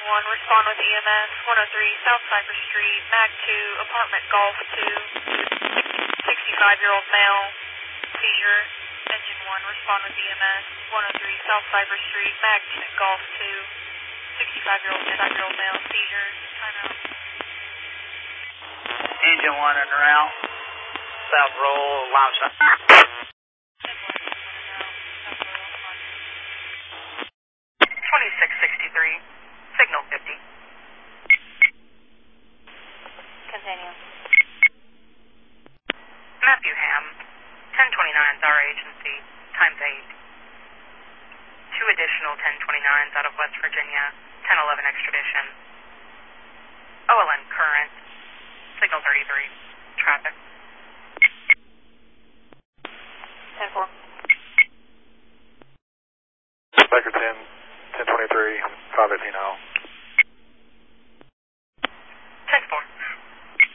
1, respond with EMS, 103 South Cypress Street, MAG 2, apartment Golf 2, 65-year-old male, seizure. Engine 1, respond with EMS, 103 South Cypress Street, MAG 2, Golf 2, 65-year-old male, seizure. Timeout. Engine 1 en route, south roll, limestone. 2663, signal 50. Continue. Matthew Ham, 1029's our agency, time's 8. 2 additional 1029s out of West Virginia, 1011 extradition. OLN current, signal 33, traffic. 10-4. Baker 10, 1023, 518 out.